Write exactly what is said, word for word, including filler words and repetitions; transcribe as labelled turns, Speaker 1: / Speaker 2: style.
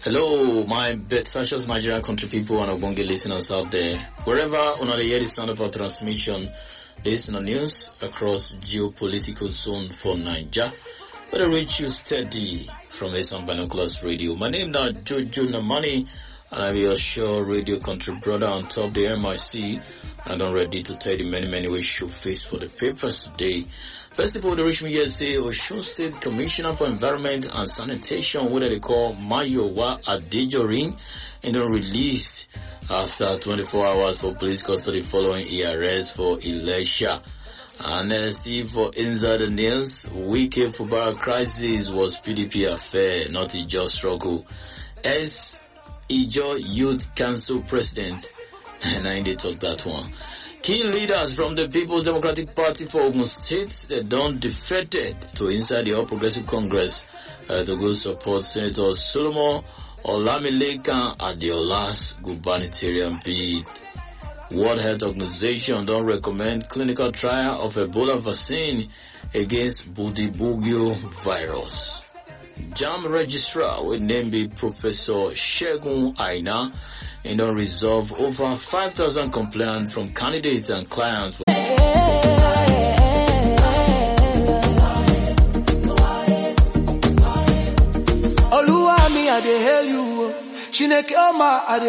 Speaker 1: Hello, my Bethsacious Nigerian country people and Obonge listeners out there. Wherever on the hear the sound of our transmission, this is the news across geopolitical zone for Niger. But I reach you steady from this on Binoculars Radio. My name now Jojo Namani, and I'm your sure radio country brother on top the M I C. And I'm ready to tell you many, many ways you face for the papers today. First of all, the reach me here say Osun State Commissioner for Environment and Sanitation, what they call Mayowa Adejorin, and then released after twenty-four hours for police custody following E R S for Elisha. And uh, see for inside the news, Wike football crisis was P D P affair, not a just struggle. As Ijo Youth Council President, and I did talk that one. Key leaders from the People's Democratic Party for Ogun State, they don't defected to inside the All Progressive Congress uh, to go support Senator Solomon Olamilekan Adeola's gubernatorial bid. World Health Organization don't recommend clinical trial of Ebola vaccine against Budibugyo virus. JAMB registrar will name be Professor Shegun Aina and don't resolve over five thousand complaints from candidates and clients.
Speaker 2: Oluwa mi I dey hail you. Chineke Oma I dey